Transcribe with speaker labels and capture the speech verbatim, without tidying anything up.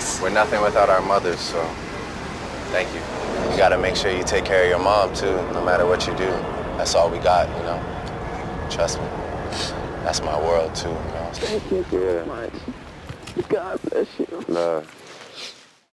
Speaker 1: Thanks. We're nothing without our mothers, so thank you. You gotta make sure you take care of your mom, too, no matter what you do. That's all we got, you know? Trust me. That's my world, too, you know?
Speaker 2: Thank you so yeah. much. God bless you.
Speaker 1: Love.